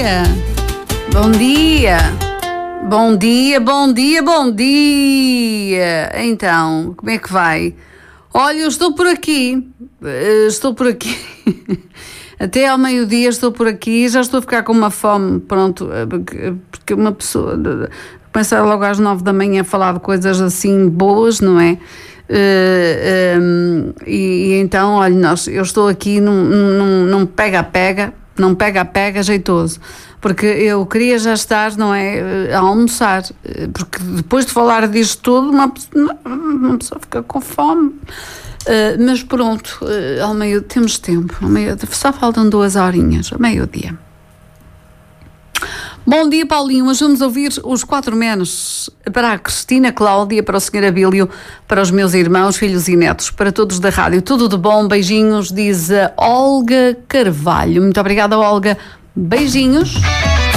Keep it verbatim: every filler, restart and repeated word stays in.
dia. Bom dia. Bom dia, bom dia, bom dia. Então, como é que vai? Olha, eu estou por aqui. Estou por aqui. Até ao meio-dia estou por aqui. Já estou a ficar com uma fome. Pronto, porque uma pessoa começa logo às nove da manhã a falar de coisas assim boas, não é? Uh, um, e, e então, olha, nós, eu estou aqui num, num, num pega-pega, num pega-pega jeitoso, porque eu queria já estar, não é, a almoçar, porque depois de falar disto tudo, uma, uma pessoa fica com fome. Uh, mas pronto, uh, ao meio temos tempo, ao meio, só faltam duas horinhas, ao meio-dia. Bom dia, Paulinho. Hoje vamos ouvir os quatro menos para a Cristina, Cláudia, para o senhor Abílio, para os meus irmãos, filhos e netos, para todos da rádio. Tudo de bom, beijinhos, diz a Olga Carvalho. Muito obrigada, Olga. Beijinhos.